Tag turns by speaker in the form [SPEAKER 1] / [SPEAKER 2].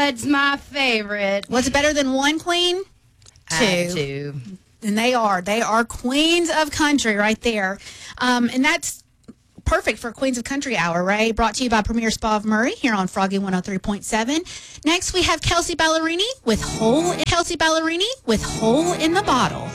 [SPEAKER 1] Bud's my favorite.
[SPEAKER 2] What's better than one queen?
[SPEAKER 1] Two.
[SPEAKER 2] And they are queens of country right there. And that's perfect for Queens of Country Hour, right? Brought to you by Premier Spa of Murray here on Froggy 103.7. Next, we have Kelsey Ballerini with Hole in the Bottle.